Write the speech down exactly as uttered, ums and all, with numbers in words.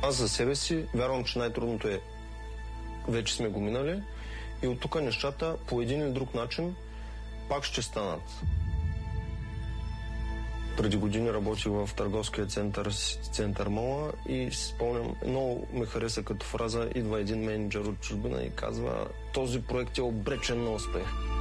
Аз за себе си вярвам, че най-трудното е вече сме го минали и от тук нещата по един или друг начин пак ще станат. Преди години работих в търговския център, център Мола и си спомням, много ме хареса като фраза, идва един менеджер от чужбина и казва: този проект е обречен на успех.